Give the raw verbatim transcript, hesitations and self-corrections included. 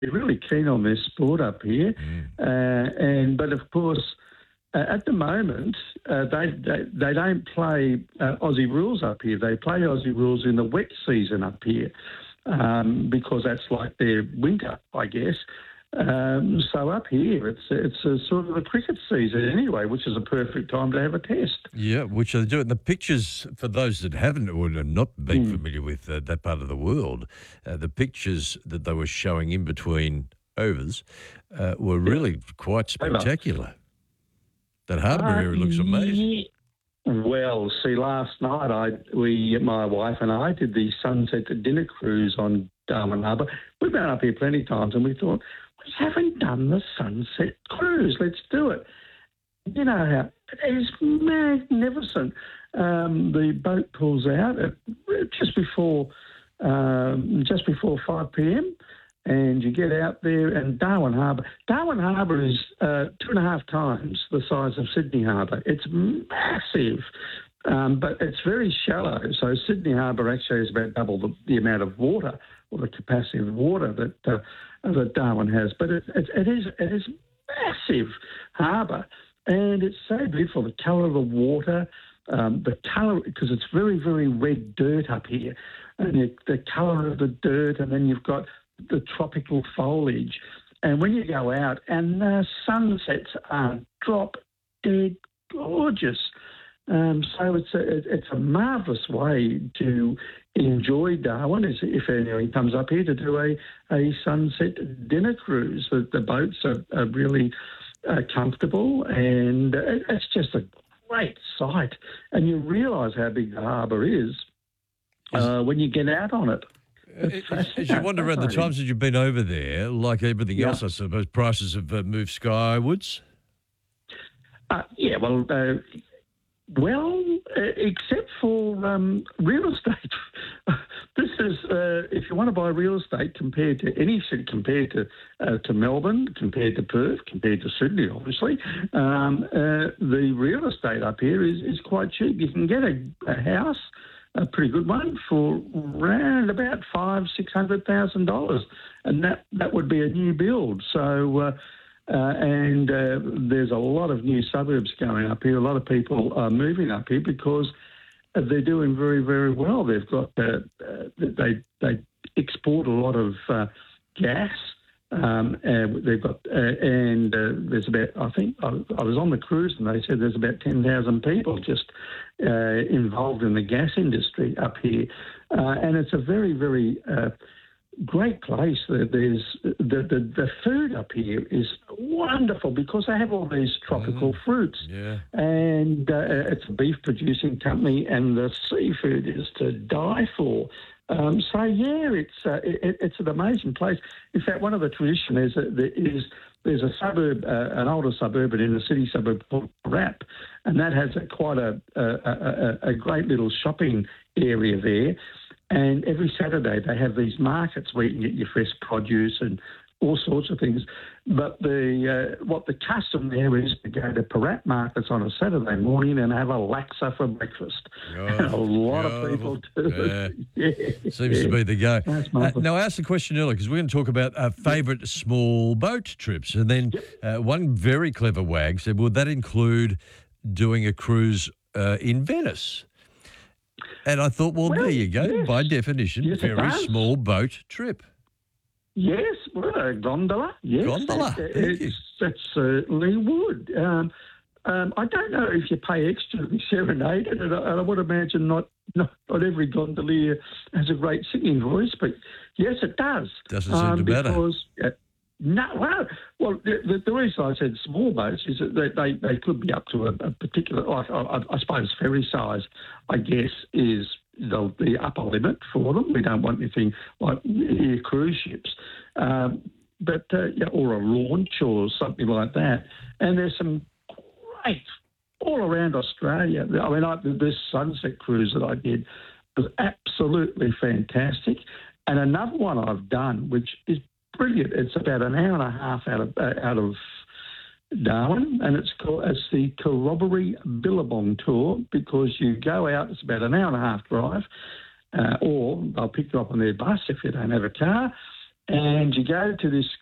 they're really keen on their sport up here. Mm. Uh, and But, of course, uh, at the moment, uh, they, they they don't play uh, Aussie rules up here. They play Aussie rules in the wet season up here um, because that's like their winter, I guess. Um, so up here, it's it's a sort of a cricket season anyway, which is a perfect time to have a test. Yeah, which they do. And the pictures, for those that haven't or are not been Mm. familiar with uh, that part of the world, uh, the pictures that they were showing in between overs uh, were really quite spectacular. That harbour Uh, area looks amazing. yeah. Well, see, last night I we my wife and I did the sunset dinner cruise on Darwin Harbour. We've been up here plenty of times, and we thought we haven't done the sunset cruise. Let's do it. You know how it is magnificent. Um, the boat pulls out at, just before um, just before five p m and you get out there, and Darwin Harbour. Darwin Harbour is uh, two and a half times the size of Sydney Harbour. It's massive, um, but it's very shallow. So Sydney Harbour actually is about double the, the amount of water, or the capacity of water that uh, that Darwin has. But it, it, it is it is massive harbour, and it's so beautiful. The colour of the water, um, the colour, because it's very very red dirt up here, and the, the colour of the dirt, and then you've got the tropical foliage. And when you go out, and the sunsets are drop dead gorgeous. Um, so it's a, it's a marvellous way to enjoy Darwin, is if anyone comes up here, to do a, a sunset dinner cruise. The, the boats are, are really uh, comfortable, and it, it's just a great sight. And you realise how big the harbour is uh, when you get out on it. As, as you wander around, the times that you've been over there, like everything Yeah. else, I suppose prices have uh, moved skywards. Uh, yeah, well, uh, well, uh, except for um, real estate. This is uh, if you want to buy real estate compared to any city, compared to uh, to Melbourne, compared to Perth, compared to Sydney, obviously, um, uh, the real estate up here is, is quite cheap. You can get a, a house, a pretty good one, for around about five, six hundred thousand dollars, and that that would be a new build. So. Uh, Uh, and uh, there's a lot of new suburbs going up here. A lot of people are moving up here because they're doing very, very well. They've got uh, uh, they they export a lot of uh, gas. Um, and they've got uh, and uh, there's about I think I, I was on the cruise and they said there's about ten thousand people just uh, involved in the gas industry up here, uh, and it's a very, very uh, great place. There's the, the the food up here is wonderful because they have all these tropical Mm, fruits, yeah. and uh, it's a beef producing company, and the seafood is to die for. Um, so yeah, it's uh, it, it's an amazing place. In fact, one of the tradition is that there is there's a suburb, uh, an older suburb, an inner city suburb called Rap, and that has a, quite a, a, a a great little shopping area there. And every Saturday they have these markets where you can get your fresh produce and all sorts of things. But the uh, what the custom there is to go to Parat markets on a Saturday morning and have a laksa for breakfast. Oh, And a lot beautiful. of people do. Yeah. Yeah. Seems to be the go. That's Uh, marvellous. now, I asked the question earlier because we're going to talk about uh, favourite small boat trips. And then uh, one very clever wag said, would that include doing a cruise uh, in Venice? And I thought, well, Well, there you go. yes. By definition, Yes, it very does. small boat trip. Yes, well, a gondola. Yes, Gondola, It, thank you. it's, it certainly would. Um, um, I don't know if you pay extra to be serenaded, and I, and I would imagine not, not not every gondolier has a great singing voice, but yes, it does. Doesn't seem to matter. Because, uh, no, well, well the, the, the reason I said small boats is that they, they, they could be up to a, a particular, like, I, I suppose ferry size, I guess, is the, the upper limit for them. We don't want anything like air cruise ships, um, but uh, yeah, or a launch or something like that. And there's some great all around Australia. I mean, I, this sunset cruise that I did was absolutely fantastic. And another one I've done, which is brilliant. It's about an hour and a half out of uh, out of Darwin, and it's called it's the Corroboree Billabong Tour, because you go out. It's about an hour and a half drive, uh, or they'll pick you up on their bus if you don't have a car, And you go to this